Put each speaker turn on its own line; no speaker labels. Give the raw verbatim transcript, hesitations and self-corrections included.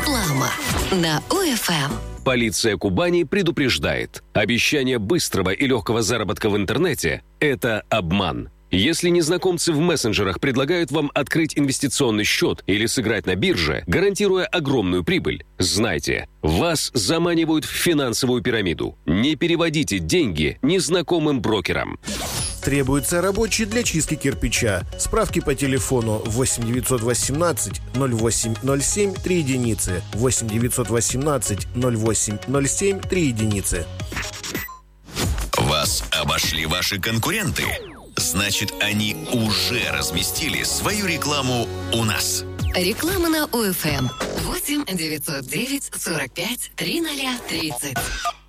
Реклама на ОФМ.
Полиция Кубани предупреждает. Обещание быстрого и легкого заработка в интернете – это обман. Если незнакомцы в мессенджерах предлагают вам открыть инвестиционный счет или сыграть на бирже, гарантируя огромную прибыль, знайте, вас заманивают в финансовую пирамиду. Не переводите деньги незнакомым брокерам.
Требуется рабочий для чистки кирпича. Справки по телефону восемь девятьсот восемнадцать ноль восемь ноль семь три единицы. восемь девятьсот восемнадцать ноль восемь ноль семь три единицы.
Вас обошли ваши конкуренты? Значит, они уже разместили свою рекламу у нас.
Реклама на ОФМ. восемь девятьсот девять сорок пять тридцать тридцать.